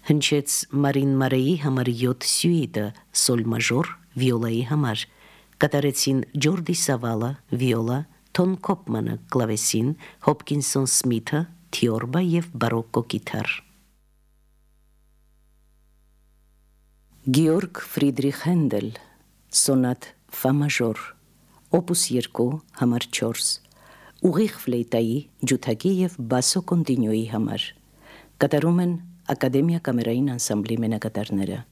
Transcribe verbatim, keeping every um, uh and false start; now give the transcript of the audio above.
Հնչեց Մարին Մարեի համար յոթ սյուիտը սոլ մաժոր վիոլայի համար, կատարեցին Ջորդի Սավալը վիոլա, Թոն Քոփմանը կլավեսին, Հոփկինսոն Սմիթը թիորբա եւ բարոկկո կիթառ։ Գեորգ Ֆրիդրիխ Հենդել Սոնատ ֆա մաժոր օպուս երկու համար չորս ուղիղ ֆլեյտայի, ջութակի եւ բասո կոնտինյուի համար, կատարում են Ակադեմիա կամերային անսամբլի մենակատարները։